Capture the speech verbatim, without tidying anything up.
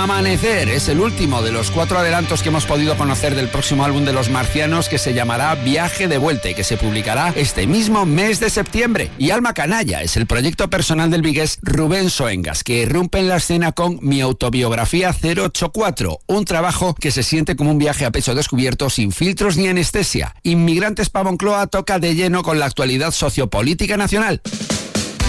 Amanecer es el último de los cuatro adelantos que hemos podido conocer del próximo álbum de Los Marcianos, que se llamará Viaje de Vuelta y que se publicará este mismo mes de septiembre. Y Alma Canalla es el proyecto personal del vigués Rubén Soengas, que irrumpe en la escena con Mi autobiografía cero ochenta y cuatro, un trabajo que se siente como un viaje a pecho descubierto, sin filtros ni anestesia. Inmigrantes pa' Moncloa toca de lleno con la actualidad sociopolítica nacional.